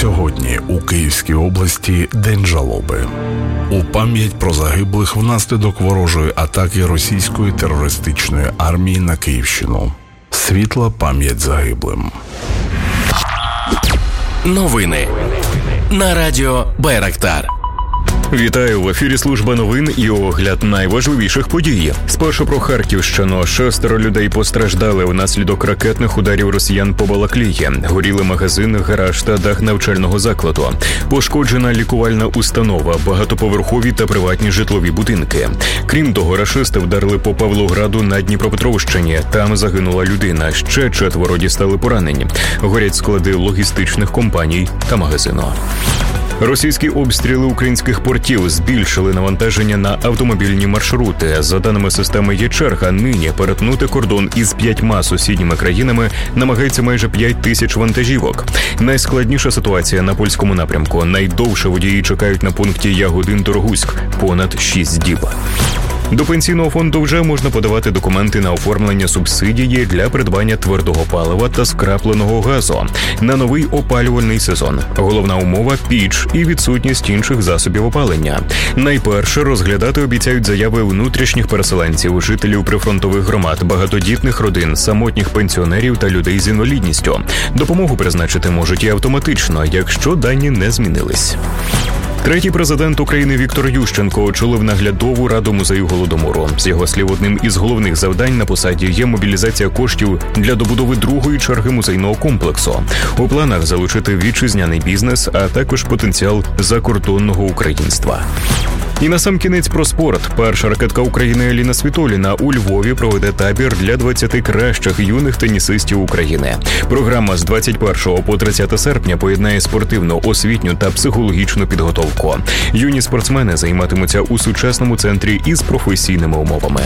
Сьогодні у Київській області День жалоби. У пам'ять про загиблих внаслідок ворожої атаки російської терористичної армії на Київщину. Світла пам'ять загиблим. Новини на радіо Байрактар. Вітаю, в ефірі служба новин і огляд найважливіших подій. Спершу про Харківщину. 6 людей постраждали внаслідок ракетних ударів росіян по Балаклії. Горіли магазин, гараж та дах навчального закладу. Пошкоджена лікувальна установа, багатоповерхові та приватні житлові будинки. Крім того, рашисти вдарили по Павлограду на Дніпропетровщині. Там загинула людина. Ще 4 дістали поранені. Горять склади логістичних компаній та магазину. Російські обстріли українських портів збільшили навантаження на автомобільні маршрути. За даними системи «Є-черга», нині перетнути кордон із 5 сусідніми країнами намагається майже 5 тисяч вантажівок. Найскладніша ситуація на польському напрямку. Найдовше водії чекають на пункті Ягодин-Торгуськ – понад 6 діб. До пенсійного фонду вже можна подавати документи на оформлення субсидії для придбання твердого палива та скрапленого газу на новий опалювальний сезон. Головна умова – піч і відсутність інших засобів опалення. Найперше розглядати обіцяють заяви внутрішніх переселенців, жителів прифронтових громад, багатодітних родин, самотніх пенсіонерів та людей з інвалідністю. Допомогу призначити можуть і автоматично, якщо дані не змінились. Третій президент України Віктор Ющенко очолив наглядову раду музею Голодомору. З його слів, одним із головних завдань на посаді є мобілізація коштів для добудови другої черги музейного комплексу. У планах залучити вітчизняний бізнес, а також потенціал закордонного українства. І насамкінець про спорт. Перша ракетка України Еліна Світоліна у Львові проведе табір для 20 кращих юних тенісистів України. Програма з 21 по 30 серпня поєднає спортивну, освітню та психологічну підготовку. Юні спортсмени займатимуться у сучасному центрі із професійними умовами.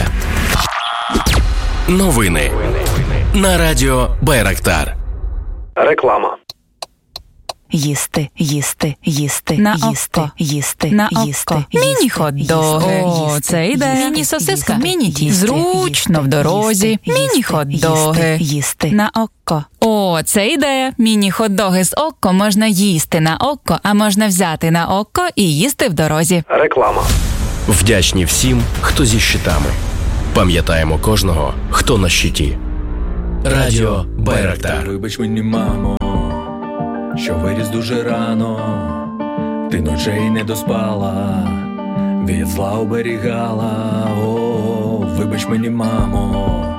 Новини на радіо Байрактар. Реклама. Їсти, їсти, їсти, на їсти, око, їсти, на їсти, око. Міні-хот-доги. О, це йде. Міні-сосиска. Міні-тісто. Зручно в дорозі. Міні-хот-доги. Їсти На око. О, це ідея. Міні-хот-доги з око можна їсти на око, а можна взяти на око і їсти в дорозі. Реклама. Вдячні всім, хто зі щитами. Пам'ятаємо кожного, хто на щиті. Радіо Байрактар. Вибач мені, мамо, що виріс дуже рано, ти ночей не доспала, від зла оберігала. О, вибач мені, мамо,